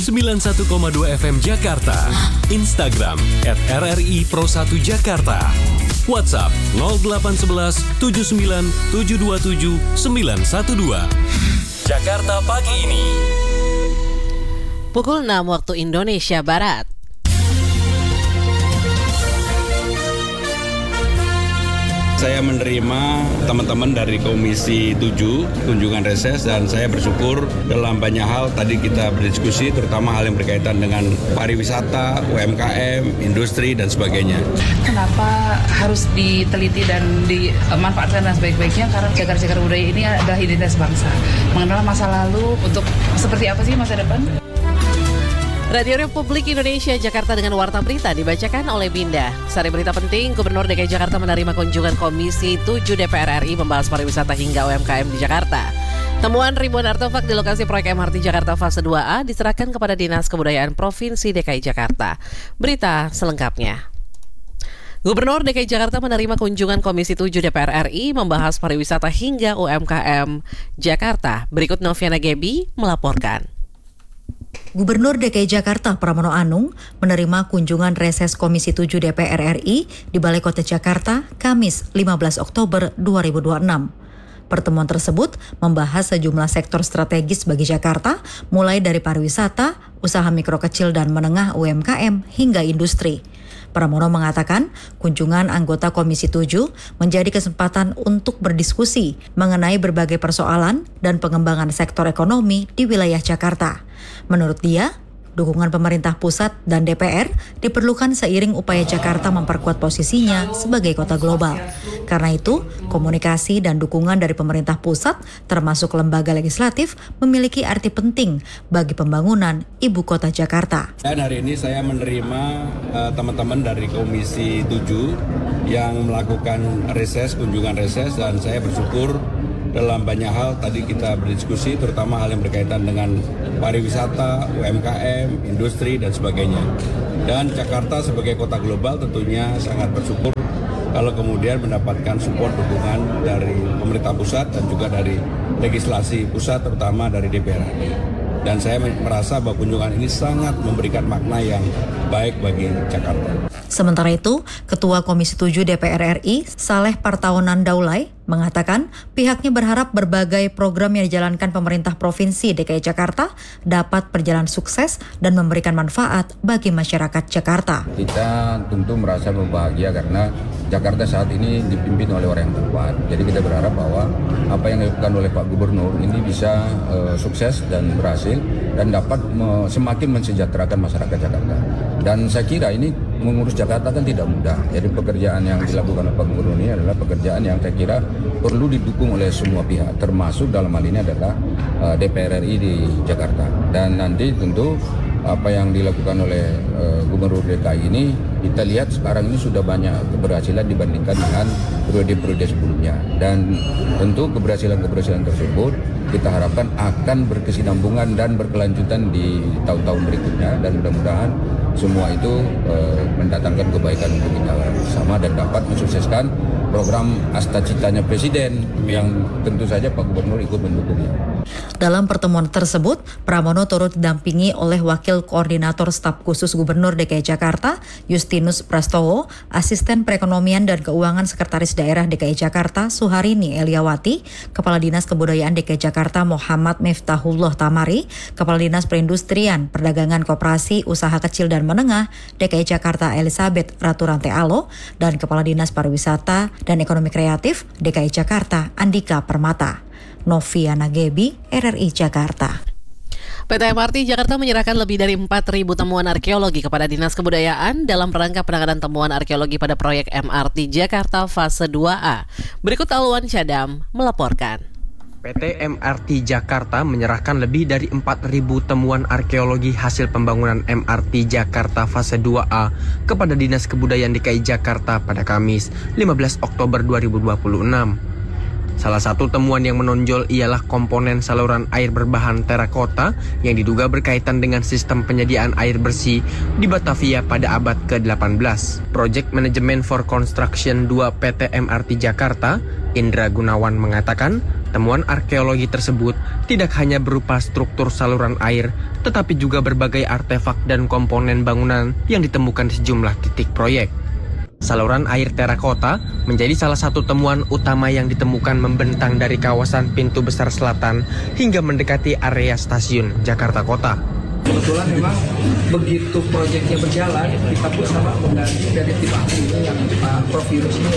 91,2 FM Jakarta. Instagram @RRI Pro 1 Jakarta. WhatsApp 0811 79 727 912. Jakarta pagi ini. Pukul 6 waktu Indonesia Barat. Saya menerima teman-teman dari Komisi 7 kunjungan reses dan saya bersyukur dalam banyak hal tadi kita berdiskusi terutama hal yang berkaitan dengan pariwisata, UMKM, industri dan sebagainya. Kenapa harus diteliti dan dimanfaatkan dengan sebaik-baiknya? Karena cagar-cagar budaya ini adalah identitas bangsa. Mengenal masa lalu untuk seperti apa sih masa depan? Radio Republik Indonesia Jakarta dengan Warta Berita dibacakan oleh Binda. Sari berita penting, Gubernur DKI Jakarta menerima kunjungan Komisi 7 DPR RI membahas pariwisata hingga UMKM di Jakarta. Temuan ribuan artefak di lokasi proyek MRT Jakarta Fase 2A diserahkan kepada Dinas Kebudayaan Provinsi DKI Jakarta. Berita selengkapnya. Gubernur DKI Jakarta menerima kunjungan Komisi 7 DPR RI membahas pariwisata hingga UMKM Jakarta. Berikut Noviana Gebi melaporkan. Gubernur DKI Jakarta Pramono Anung menerima kunjungan reses Komisi 7 DPR RI di Balai Kota Jakarta, Kamis 15 Oktober 2026. Pertemuan tersebut membahas sejumlah sektor strategis bagi Jakarta, mulai dari pariwisata, usaha mikro kecil dan menengah UMKM, hingga industri. Pramono mengatakan kunjungan anggota Komisi 7 menjadi kesempatan untuk berdiskusi mengenai berbagai persoalan dan pengembangan sektor ekonomi di wilayah Jakarta. Menurut dia, dukungan pemerintah pusat dan DPR diperlukan seiring upaya Jakarta memperkuat posisinya sebagai kota global. Karena itu, komunikasi dan dukungan dari pemerintah pusat, termasuk lembaga legislatif, memiliki arti penting bagi pembangunan ibu kota Jakarta. Dan hari ini saya menerima teman-teman dari Komisi 7 yang melakukan kunjungan reses, dan saya bersyukur dalam banyak hal tadi kita berdiskusi terutama hal yang berkaitan dengan pariwisata, UMKM, industri dan sebagainya. Dan Jakarta sebagai kota global tentunya sangat bersyukur kalau kemudian mendapatkan support dukungan dari pemerintah pusat dan juga dari legislasi pusat terutama dari DPR RI. Dan saya merasa bahwa kunjungan ini sangat memberikan makna yang baik bagi Jakarta. Sementara itu, Ketua Komisi 7 DPR RI, Saleh Partaunan Daulay, mengatakan pihaknya berharap berbagai program yang dijalankan pemerintah Provinsi DKI Jakarta dapat berjalan sukses dan memberikan manfaat bagi masyarakat Jakarta. Kita tentu merasa berbahagia karena Jakarta saat ini dipimpin oleh orang yang tepat. Jadi kita berharap bahwa apa yang dilakukan oleh Pak Gubernur ini bisa sukses dan berhasil dan dapat semakin mensejahterakan masyarakat Jakarta. Dan saya kira ini mengurus Jakarta kan tidak mudah. Jadi pekerjaan yang dilakukan oleh Pak Gubernur ini adalah pekerjaan yang saya kira perlu didukung oleh semua pihak, termasuk dalam hal ini adalah DPR RI di Jakarta. Dan nanti tentu apa yang dilakukan oleh Gubernur DKI ini, kita lihat sekarang ini sudah banyak keberhasilan dibandingkan dengan periode-periode sebelumnya. Dan tentu keberhasilan-keberhasilan tersebut kita harapkan akan berkesinambungan dan berkelanjutan di tahun-tahun berikutnya. Dan mudah-mudahan semua itu mendatangkan kebaikan untuk kita bersama dan dapat mensukseskan program Asta-Citanya Presiden yang tentu saja Pak Gubernur ikut mendukungnya. Dalam pertemuan tersebut, Pramono turut didampingi oleh Wakil Koordinator Staf Khusus Gubernur DKI Jakarta, Justinus Prastowo, Asisten Perekonomian dan Keuangan Sekretaris Daerah DKI Jakarta, Suharini Eliawati, Kepala Dinas Kebudayaan DKI Jakarta, Muhammad Miftahullah Tamari, Kepala Dinas Perindustrian, Perdagangan Koperasi, Usaha Kecil dan Menengah DKI Jakarta, Elizabeth Raturanti Alo, dan Kepala Dinas Pariwisata dan Ekonomi Kreatif DKI Jakarta, Andika Permata. Noviana Gebi, RRI Jakarta. PT MRT Jakarta menyerahkan lebih dari 4.000 temuan arkeologi kepada Dinas Kebudayaan dalam rangka penanganan temuan arkeologi pada proyek MRT Jakarta Fase 2A. Berikut Alwan Syadam melaporkan. PT MRT Jakarta menyerahkan lebih dari 4.000 temuan arkeologi hasil pembangunan MRT Jakarta Fase 2A kepada Dinas Kebudayaan DKI Jakarta pada Kamis 15 Oktober 2026. Salah satu temuan yang menonjol ialah komponen saluran air berbahan terakota yang diduga berkaitan dengan sistem penyediaan air bersih di Batavia pada abad ke-18. Project Management for Construction 2 PT MRT Jakarta, Indra Gunawan mengatakan, Temuan arkeologi tersebut tidak hanya berupa struktur saluran air, tetapi juga berbagai artefak dan komponen bangunan yang ditemukan di sejumlah titik proyek. Saluran air terakota menjadi salah satu temuan utama yang ditemukan membentang dari kawasan Pintu Besar Selatan hingga mendekati area stasiun Jakarta Kota. Kebetulan memang begitu proyeknya berjalan, kita pun sama mengganti dari tim ahli yang Pak Prof. Yunus ini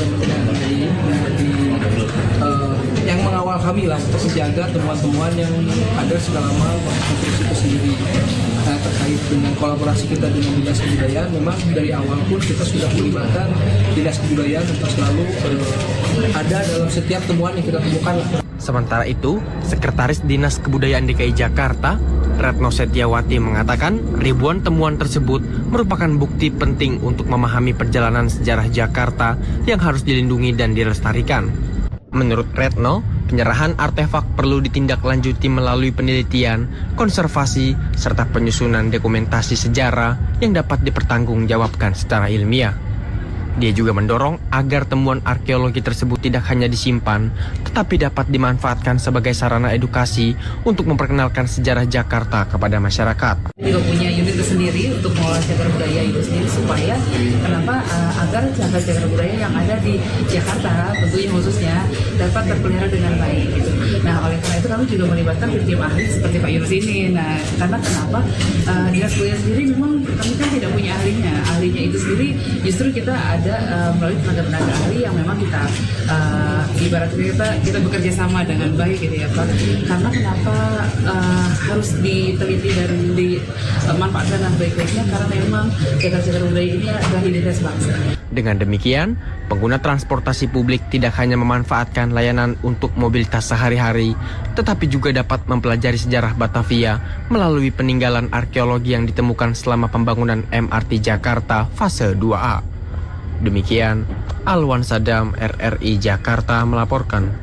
yang mengawal kami lah untuk menjaga temuan-temuan yang ada selama konstruksi itu sendiri. Nah, terkait dengan kolaborasi kita dengan Dinas Kebudayaan, memang dari awal pun kita sudah melibatkan Dinas Kebudayaan untuk selalu ada dalam setiap temuan yang kita temukan. Sementara itu, Sekretaris Dinas Kebudayaan DKI Jakarta, Retno Setiawati mengatakan ribuan temuan tersebut merupakan bukti penting untuk memahami perjalanan sejarah Jakarta yang harus dilindungi dan dilestarikan. Menurut Retno, penyerahan artefak perlu ditindaklanjuti melalui penelitian, konservasi, serta penyusunan dokumentasi sejarah yang dapat dipertanggungjawabkan secara ilmiah. Dia juga mendorong agar temuan arkeologi tersebut tidak hanya disimpan, tetapi dapat dimanfaatkan sebagai sarana edukasi untuk memperkenalkan sejarah Jakarta kepada masyarakat. Juga punya unit tersendiri untuk mengolah cagar budaya itu sendiri supaya agar cagar budaya yang ada di Jakarta tentunya khususnya dapat terpelihara dengan baik. Gitu. Nah, oleh karena itu kami juga melibatkan tim ahli seperti Pak Yunus ini. Nah, karena kenapa Dinas Kebudayaan sendiri memang kami kan tidak punya ahlinya. Ahlinya itu sendiri justru kita ada melalui tenaga-tenaga ahli yang memang kita ibaratnya kita bekerja sama dengan baik gitu ya Pak. Karena kenapa harus diteliti dan dimanfaatkan dengan baik-baiknya karena memang cagar-cagar budaya ini adalah identitas bangsa. Dengan demikian, pengguna transportasi publik tidak hanya memanfaatkan layanan untuk mobilitas sehari-hari, tetapi juga dapat mempelajari sejarah Batavia melalui peninggalan arkeologi yang ditemukan selama pembangunan MRT Jakarta fase 2A. Demikian, Alwan Sadam, RRI Jakarta melaporkan.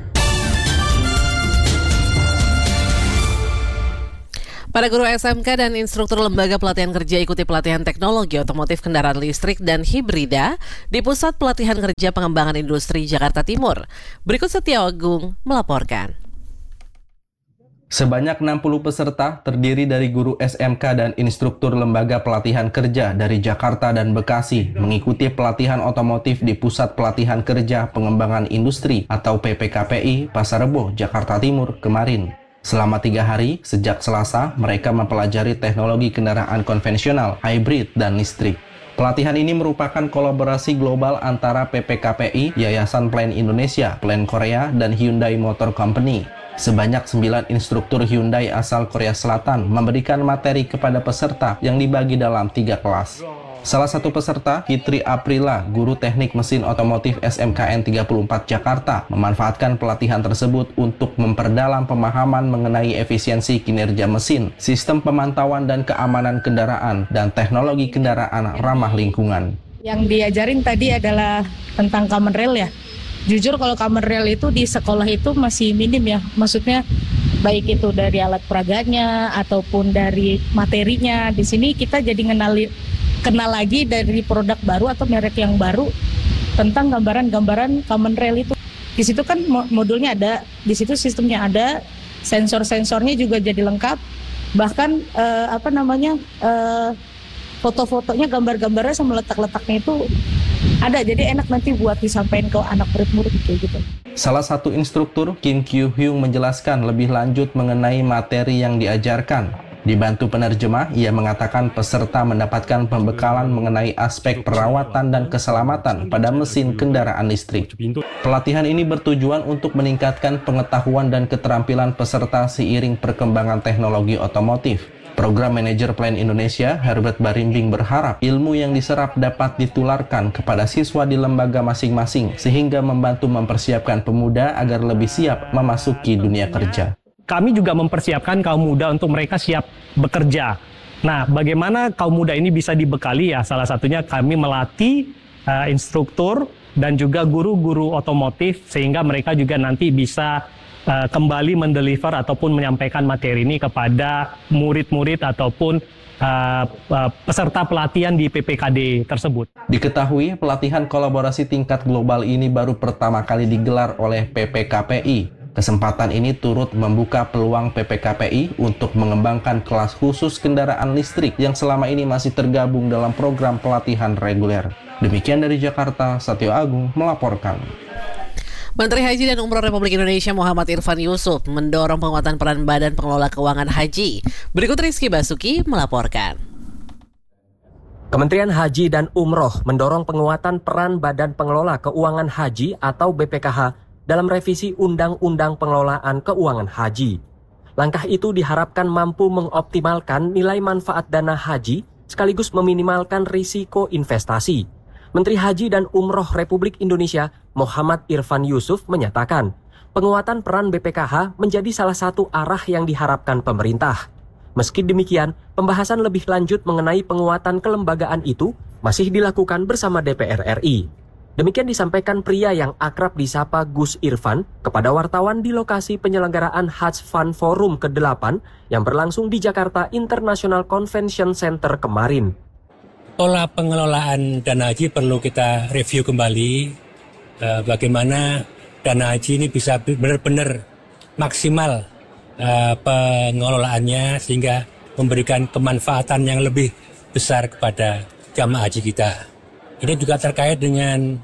Para guru SMK dan instruktur lembaga pelatihan kerja ikuti pelatihan teknologi otomotif kendaraan listrik dan hibrida di Pusat Pelatihan Kerja Pengembangan Industri Jakarta Timur. Berikut Setiawagung melaporkan. Sebanyak 60 peserta terdiri dari guru SMK dan instruktur lembaga pelatihan kerja dari Jakarta dan Bekasi mengikuti pelatihan otomotif di Pusat Pelatihan Kerja Pengembangan Industri atau PPKPI Pasar Rebo, Jakarta Timur kemarin. Selama 3 hari, sejak Selasa, mereka mempelajari teknologi kendaraan konvensional, hybrid, dan listrik. Pelatihan ini merupakan kolaborasi global antara PPKPI, Yayasan Plan Indonesia, Plan Korea, dan Hyundai Motor Company. Sebanyak 9 instruktur Hyundai asal Korea Selatan memberikan materi kepada peserta yang dibagi dalam 3 kelas. Salah satu peserta, Fitri Aprila, guru teknik mesin otomotif SMKN 34 Jakarta, memanfaatkan pelatihan tersebut untuk memperdalam pemahaman mengenai efisiensi kinerja mesin, sistem pemantauan dan keamanan kendaraan, dan teknologi kendaraan ramah lingkungan. Yang diajarin tadi adalah tentang common rail ya. Jujur kalau common rail itu di sekolah itu masih minim ya, maksudnya baik itu dari alat peraganya ataupun dari materinya. Di sini kita jadi kenal lagi dari produk baru atau merek yang baru tentang gambaran-gambaran common rail itu. Di situ kan modulnya ada, di situ sistemnya ada, sensor-sensornya juga jadi lengkap. Bahkan foto-fotonya, gambar-gambarnya sama letak-letaknya itu ada, jadi enak nanti buat disampaikan ke anak murid-murid gitu. Salah satu instruktur, Kim Kyu Hyung, menjelaskan lebih lanjut mengenai materi yang diajarkan. Dibantu penerjemah, ia mengatakan peserta mendapatkan pembekalan mengenai aspek perawatan dan keselamatan pada mesin kendaraan listrik. Pelatihan ini bertujuan untuk meningkatkan pengetahuan dan keterampilan peserta seiring perkembangan teknologi otomotif. Program Manajer Plan Indonesia, Herbert Barimbing, berharap ilmu yang diserap dapat ditularkan kepada siswa di lembaga masing-masing sehingga membantu mempersiapkan pemuda agar lebih siap memasuki dunia kerja. Kami juga mempersiapkan kaum muda untuk mereka siap bekerja. Nah, bagaimana kaum muda ini bisa dibekali ya? Salah satunya kami melatih instruktur dan juga guru-guru otomotif sehingga mereka juga nanti bisa kembali mendeliver ataupun menyampaikan materi ini kepada murid-murid ataupun peserta pelatihan di PPKD tersebut. Diketahui pelatihan kolaborasi tingkat global ini baru pertama kali digelar oleh PPKPI. Kesempatan ini turut membuka peluang PPKPI untuk mengembangkan kelas khusus kendaraan listrik yang selama ini masih tergabung dalam program pelatihan reguler. Demikian dari Jakarta, Satyo Agung melaporkan. Menteri Haji dan Umroh Republik Indonesia Muhammad Irfan Yusuf mendorong penguatan peran Badan Pengelola Keuangan Haji. Berikut Rizky Basuki melaporkan. Kementerian Haji dan Umroh mendorong penguatan peran Badan Pengelola Keuangan Haji atau BPKH dalam revisi Undang-Undang Pengelolaan Keuangan Haji. Langkah itu diharapkan mampu mengoptimalkan nilai manfaat dana haji sekaligus meminimalkan risiko investasi. Menteri Haji dan Umroh Republik Indonesia Muhammad Irfan Yusuf menyatakan, penguatan peran BPKH menjadi salah satu arah yang diharapkan pemerintah. Meski demikian, pembahasan lebih lanjut mengenai penguatan kelembagaan itu masih dilakukan bersama DPR RI. Demikian disampaikan pria yang akrab disapa Gus Irfan kepada wartawan di lokasi penyelenggaraan Hajj Fun Forum ke-8 yang berlangsung di Jakarta International Convention Center kemarin. Pola pengelolaan dana haji perlu kita review kembali, bagaimana dana haji ini bisa benar-benar maksimal pengelolaannya sehingga memberikan kemanfaatan yang lebih besar kepada jamaah haji kita. Ini juga terkait dengan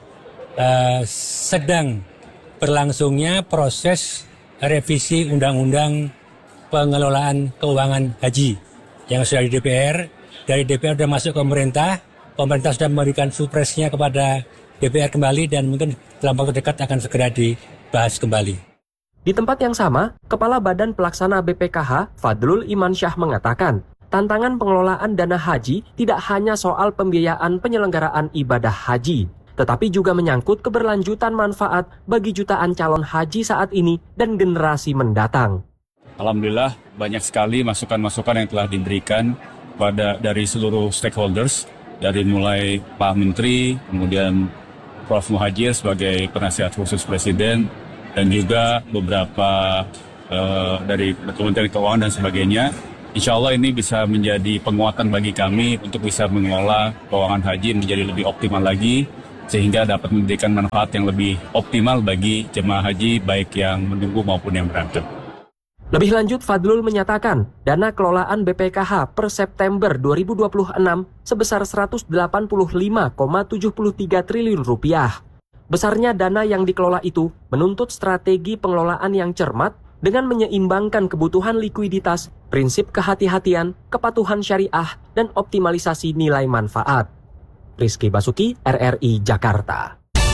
sedang berlangsungnya proses revisi Undang-Undang Pengelolaan Keuangan Haji yang sudah di DPR. Dari DPR sudah masuk ke pemerintah sudah memberikan supresnya kepada DPR kembali dan mungkin dalam waktu dekat akan segera dibahas kembali. Di tempat yang sama, Kepala Badan Pelaksana BPKH Fadlul Imansyah mengatakan, tantangan pengelolaan dana haji tidak hanya soal pembiayaan penyelenggaraan ibadah haji, tetapi juga menyangkut keberlanjutan manfaat bagi jutaan calon haji saat ini dan generasi mendatang. Alhamdulillah banyak sekali masukan-masukan yang telah diberikan dari seluruh stakeholders, dari mulai Pak Menteri, kemudian Prof. Muhajir sebagai penasihat khusus Presiden, dan juga beberapa dari Kementerian Keuangan dan sebagainya. Insya Allah ini bisa menjadi penguatan bagi kami untuk bisa mengelola keuangan haji menjadi lebih optimal lagi, sehingga dapat memberikan manfaat yang lebih optimal bagi jemaah haji, baik yang menunggu maupun yang berangkat. Lebih lanjut, Fadlul menyatakan dana kelolaan BPKH per September 2026 sebesar 185,73 triliun rupiah. Besarnya dana yang dikelola itu menuntut strategi pengelolaan yang cermat dengan menyeimbangkan kebutuhan likuiditas, prinsip kehati-hatian, kepatuhan syariah, dan optimalisasi nilai manfaat. Rizky Basuki, RRI Jakarta.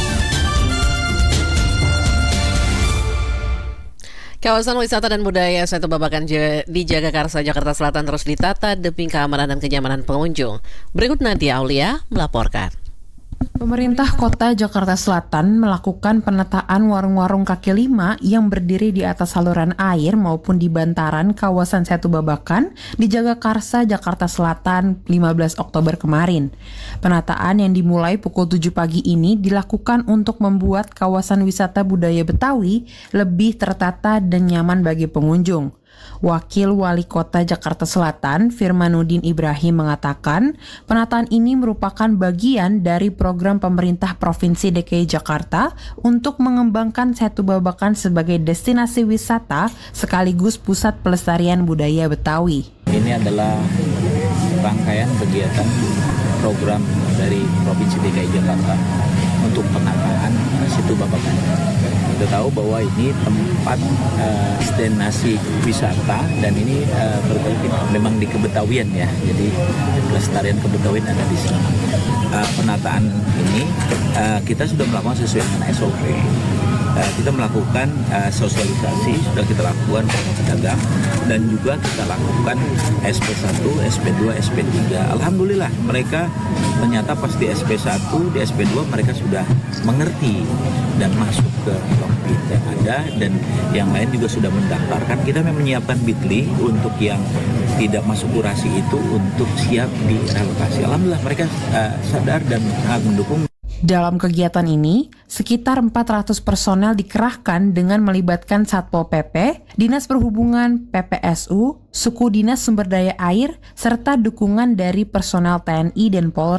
Kawasan wisata dan budaya Setu Babakan di Jagakarsa, Jakarta Selatan terus ditata demi keamanan dan kenyamanan pengunjung. Berikut Nadia Aulia melaporkan. Pemerintah Kota Jakarta Selatan melakukan penataan warung-warung kaki lima yang berdiri di atas saluran air maupun di bantaran kawasan Setu Babakan di Jagakarsa, Jakarta Selatan 15 Oktober kemarin. Penataan yang dimulai pukul 7 pagi ini dilakukan untuk membuat kawasan wisata budaya Betawi lebih tertata dan nyaman bagi pengunjung. Wakil Wali Kota Jakarta Selatan, Firmanuddin Ibrahim mengatakan, penataan ini merupakan bagian dari program pemerintah Provinsi DKI Jakarta untuk mengembangkan Setu Babakan sebagai destinasi wisata sekaligus pusat pelestarian budaya Betawi. Ini adalah rangkaian kegiatan program dari Provinsi DKI Jakarta untuk penataan Setu Babakan. Kita tahu bahwa ini tempat destinasi wisata dan ini berarti memang di kebetawian ya, jadi pelestarian kebetawian ada di sini. Penataan ini kita sudah melakukan sesuai dengan SOP. Kita melakukan sosialisasi, sudah kita lakukan pedagang dan juga kita lakukan SP1, SP2, SP3. Alhamdulillah mereka ternyata pas di SP1, di SP2 mereka sudah mengerti dan masuk ke kokpit yang ada dan yang lain juga sudah mendaftarkan. Kita memang menyiapkan Bitly untuk yang tidak masuk kurasi itu untuk siap direlokasi. Alhamdulillah mereka sadar dan mendukung. Dalam kegiatan ini, sekitar 400 personel dikerahkan dengan melibatkan Satpol PP, Dinas Perhubungan, PPSU, Suku Dinas Sumber Daya Air, serta dukungan dari personel TNI dan Polri.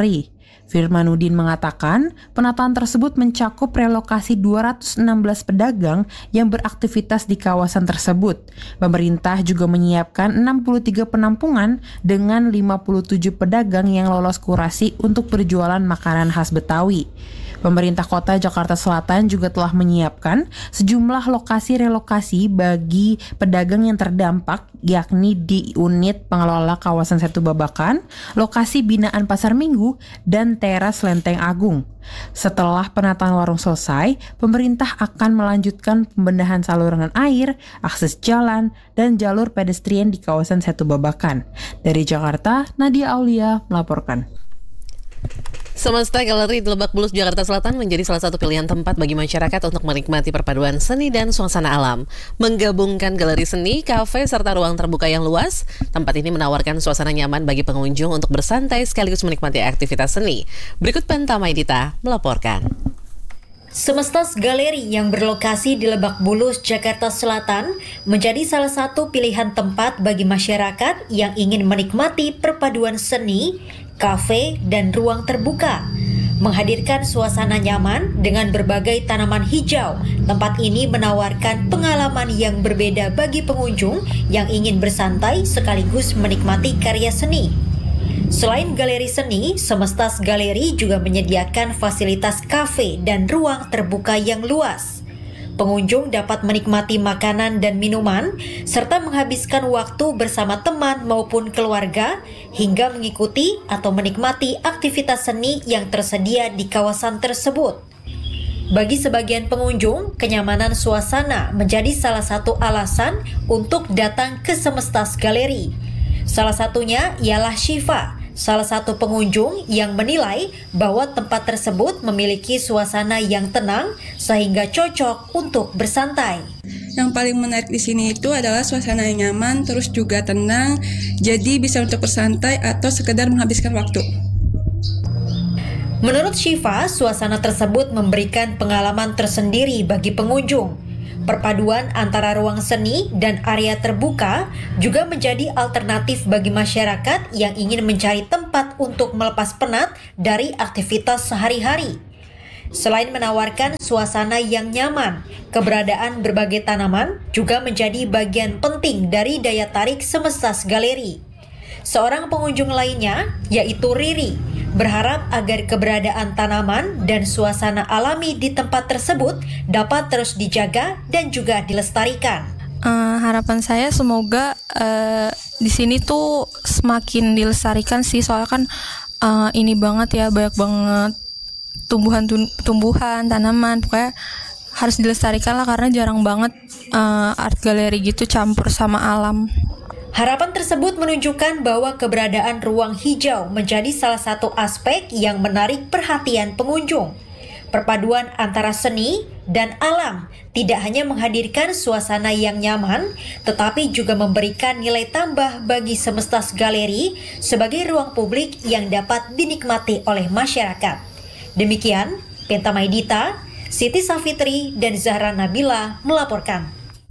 Firmanuddin mengatakan penataan tersebut mencakup relokasi 216 pedagang yang beraktivitas di kawasan tersebut. Pemerintah juga menyiapkan 63 penampungan dengan 57 pedagang yang lolos kurasi untuk berjualan makanan khas Betawi. Pemerintah Kota Jakarta Selatan juga telah menyiapkan sejumlah lokasi relokasi bagi pedagang yang terdampak, yakni di unit pengelola kawasan Setu Babakan, lokasi binaan Pasar Minggu, dan teras Lenteng Agung. Setelah penataan warung selesai, pemerintah akan melanjutkan pembenahan saluran air, akses jalan, dan jalur pedestrian di kawasan Setu Babakan. Dari Jakarta, Nadia Aulia melaporkan. Semesta Galeri di Lebak Bulus, Jakarta Selatan menjadi salah satu pilihan tempat bagi masyarakat untuk menikmati perpaduan seni dan suasana alam. Menggabungkan galeri seni, kafe, serta ruang terbuka yang luas, tempat ini menawarkan suasana nyaman bagi pengunjung untuk bersantai sekaligus menikmati aktivitas seni. Berikut Penta Maidita melaporkan. Semesta Galeri yang berlokasi di Lebak Bulus, Jakarta Selatan menjadi salah satu pilihan tempat bagi masyarakat yang ingin menikmati perpaduan seni, kafe, dan ruang terbuka. Menghadirkan suasana nyaman dengan berbagai tanaman hijau, tempat ini menawarkan pengalaman yang berbeda bagi pengunjung yang ingin bersantai sekaligus menikmati karya seni. Selain galeri seni, Semesta Galeri juga menyediakan fasilitas kafe dan ruang terbuka yang luas. Pengunjung dapat menikmati makanan dan minuman, serta menghabiskan waktu bersama teman maupun keluarga, hingga mengikuti atau menikmati aktivitas seni yang tersedia di kawasan tersebut. Bagi sebagian pengunjung, kenyamanan suasana menjadi salah satu alasan untuk datang ke Semesta Galeri. Salah satunya ialah Syifa, salah satu pengunjung yang menilai bahwa tempat tersebut memiliki suasana yang tenang sehingga cocok untuk bersantai. Yang paling menarik di sini itu adalah suasana yang nyaman, terus juga tenang, jadi bisa untuk bersantai atau sekedar menghabiskan waktu. Menurut Syifa, suasana tersebut memberikan pengalaman tersendiri bagi pengunjung. Perpaduan antara ruang seni dan area terbuka juga menjadi alternatif bagi masyarakat yang ingin mencari tempat untuk melepas penat dari aktivitas sehari-hari. Selain menawarkan suasana yang nyaman, keberadaan berbagai tanaman juga menjadi bagian penting dari daya tarik Semesta Galeri. Seorang pengunjung lainnya, yaitu Riri, berharap agar keberadaan tanaman dan suasana alami di tempat tersebut dapat terus dijaga dan juga dilestarikan. Harapan saya semoga di sini tuh semakin dilestarikan sih, soalnya kan ini banget ya, banyak banget tumbuhan, tanaman, pokoknya harus dilestarikan lah karena jarang banget art gallery gitu campur sama alam. Harapan tersebut menunjukkan bahwa keberadaan ruang hijau menjadi salah satu aspek yang menarik perhatian pengunjung. Perpaduan antara seni dan alam tidak hanya menghadirkan suasana yang nyaman, tetapi juga memberikan nilai tambah bagi Semesta Galeri sebagai ruang publik yang dapat dinikmati oleh masyarakat. Demikian, Penta Maidita, Siti Safitri, dan Zahra Nabila melaporkan.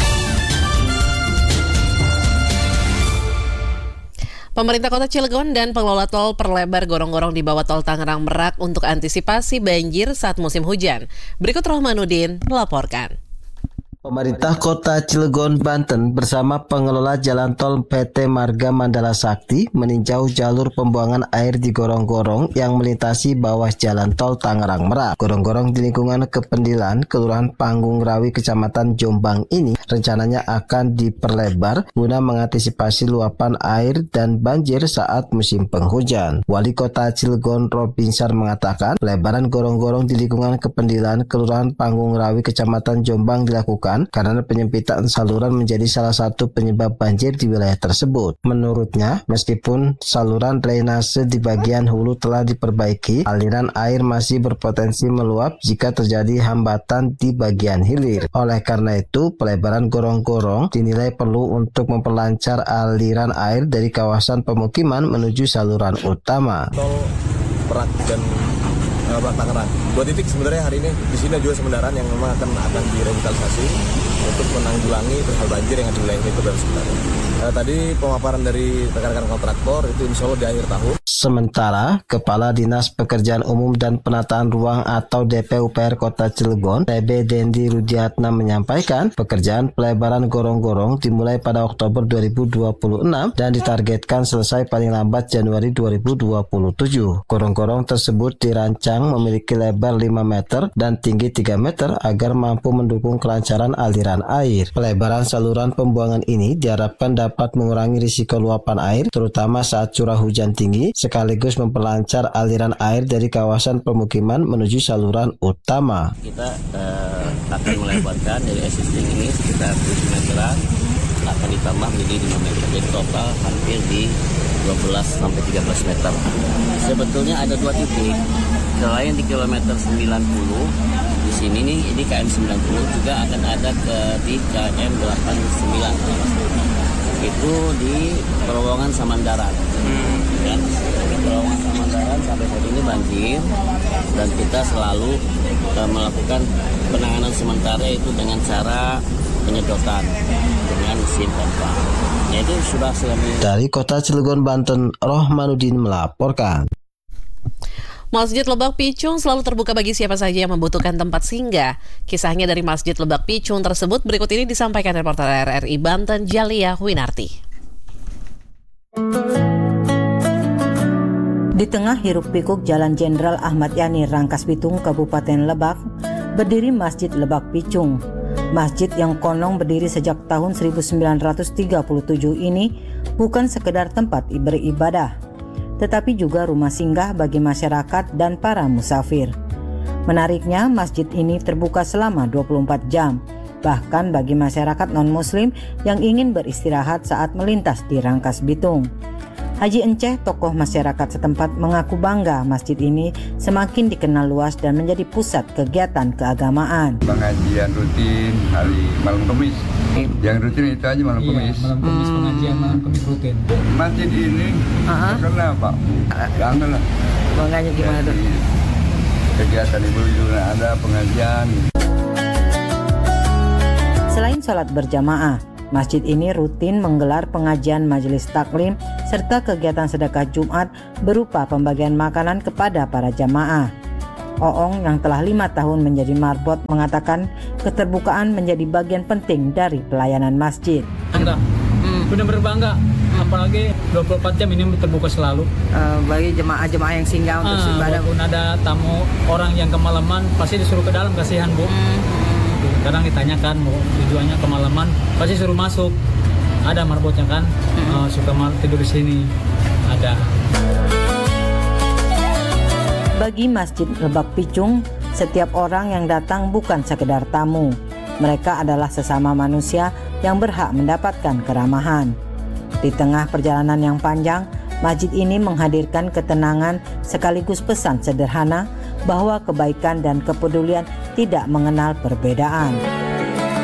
Pemerintah Kota Cilegon dan pengelola tol perlebar gorong-gorong di bawah tol Tangerang Merak untuk antisipasi banjir saat musim hujan. Berikut Rohmanuddin melaporkan. Pemerintah Kota Cilegon, Banten bersama pengelola jalan tol PT Marga Mandala Sakti meninjau jalur pembuangan air di gorong-gorong yang melintasi bawah jalan tol Tangerang Merak. Gorong-gorong di lingkungan Kependilan, Kelurahan Panggung Rawi, Kecamatan Jombang ini rencananya akan diperlebar guna mengantisipasi luapan air dan banjir saat musim penghujan. Wali Kota Cilegon Robinsar mengatakan, lebaran gorong-gorong di lingkungan Kependilan, Kelurahan Panggung Rawi, Kecamatan Jombang dilakukan karena penyempitan saluran menjadi salah satu penyebab banjir di wilayah tersebut. Menurutnya, meskipun saluran drainase di bagian hulu telah diperbaiki, aliran air masih berpotensi meluap jika terjadi hambatan di bagian hilir. Oleh karena itu, pelebaran gorong-gorong dinilai perlu untuk memperlancar aliran air dari kawasan pemukiman menuju saluran utama. Tol Merak dan Tangerang. 2 titik sebenarnya hari ini di sini juga sebenarnya yang memang akan direvitalisasi untuk menanggulangi hal banjir yang ada di wilayah itu dan sekitarnya. Tadi pemaparan dari rekan-rekan kontraktor itu insya Allah di akhir tahun. Sementara Kepala Dinas Pekerjaan Umum dan Penataan Ruang atau DPUPR Kota Cilegon, TB Dendi Rudiatna menyampaikan pekerjaan pelebaran gorong-gorong dimulai pada Oktober 2026 dan ditargetkan selesai paling lambat Januari 2027. Gorong-gorong tersebut dirancang memiliki lebar 5 meter dan tinggi 3 meter agar mampu mendukung kelancaran aliran air. Pelebaran saluran pembuangan ini diharapkan dapat mengurangi risiko luapan air, terutama saat curah hujan tinggi, sekaligus memperlancar aliran air dari kawasan pemukiman menuju saluran utama. Kita akan melebarkan dari existing ini sekitar 7 meteran, akan ditambah menjadi 5 meter. Jadi total hampir di 12 sampai 13 meter. Sebetulnya ada 2 titik. Selain di kilometer 90 di sini nih, ini KM 90 juga akan ada di KM 89. Itu di terowongan Samandaran. Kan? Terowongan Samandaran sampai saat ini banjir dan kita selalu melakukan penanganan sementara itu dengan cara penyedotan dengan mesin pompa. Itu sudah selesai. Dari Kota Cilegon, Banten, Rohmanuddin melaporkan. Masjid Lebak Picung selalu terbuka bagi siapa saja yang membutuhkan tempat singgah. Kisahnya dari Masjid Lebak Picung tersebut berikut ini disampaikan reporter RRI Banten, Jalia Winarti. Di tengah hiruk-pikuk Jalan Jenderal Ahmad Yani, Rangkas Bitung, Kabupaten Lebak, berdiri Masjid Lebak Picung. Masjid yang konon berdiri sejak tahun 1937 ini bukan sekedar tempat beribadah, tetapi juga rumah singgah bagi masyarakat dan para musafir. Menariknya, masjid ini terbuka selama 24 jam, bahkan bagi masyarakat non-muslim yang ingin beristirahat saat melintas di Rangkas Bitung. Haji Enceh, tokoh masyarakat setempat, mengaku bangga masjid ini semakin dikenal luas dan menjadi pusat kegiatan keagamaan. Pengajian rutin hari malam Kamis. Yang rutin itu aja malam Kamis. Malam Kamis pengajian, malam Kamis rutin. Masjid ini terkenal Pak. Bangga lah. Bangganya gimana tuh? Kegiatan ibu juga ada pengajian. Selain sholat berjamaah, masjid ini rutin menggelar pengajian majelis taklim serta kegiatan sedekah Jumat berupa pembagian makanan kepada para jamaah. Oong yang telah 5 tahun menjadi marbot mengatakan keterbukaan menjadi bagian penting dari pelayanan masjid. Bangga, benar-benar bangga, apalagi 24 jam ini terbuka selalu. Bagi jemaah-jemaah yang singgah untuk ibadah. Walaupun ada tamu orang yang kemalaman pasti disuruh ke dalam, kasihan Bu. Kadang ditanyakan mau tujuannya kemalaman, pasti suruh masuk. Ada marbotnya kan, suka tidur di sini. Ada. Bagi Masjid Lebak Picung, setiap orang yang datang bukan sekedar tamu. Mereka adalah sesama manusia yang berhak mendapatkan keramahan. Di tengah perjalanan yang panjang, masjid ini menghadirkan ketenangan sekaligus pesan sederhana bahwa kebaikan dan kepedulian tidak mengenal perbedaan.